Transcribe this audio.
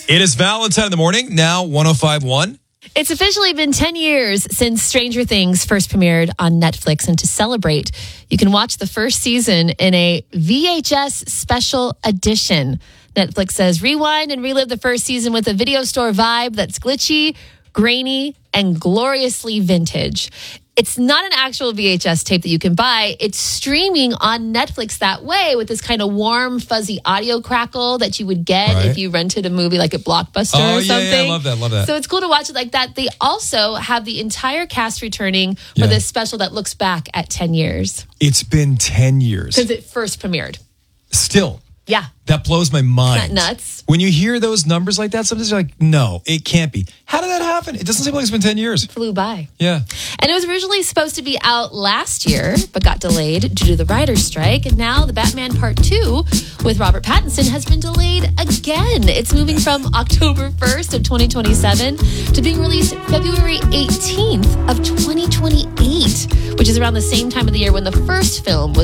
It is Valentine in the morning, now 105.1. It's officially been 10 years since Stranger Things first premiered on Netflix. And to celebrate, you can watch the first season in a VHS special edition. Netflix says rewind and relive the first season with a video store vibe that's glitchy, grainy, and gloriously vintage. It's not an actual VHS tape that you can buy. It's streaming on Netflix that way with this kind of warm, fuzzy audio crackle that you would get if you rented a movie like at Blockbuster or something. Yeah, love that. So it's cool to watch it like that. They also have the entire cast returning for this special that looks back at 10 years. It's been 10 years. Since it first premiered. Still. Yeah. That blows my mind. Isn't that nuts? When you hear those numbers like that, sometimes you're like, no, it can't be. How did that happen? It doesn't seem like it's been 10 years. It flew by. Yeah. And it was originally supposed to be out last year, but got delayed due to the writer's strike. And now the Batman Part 2 with Robert Pattinson has been delayed again. It's moving from October 1st of 2027 to being released February 18th of 2028, which is around the same time of the year when the first film was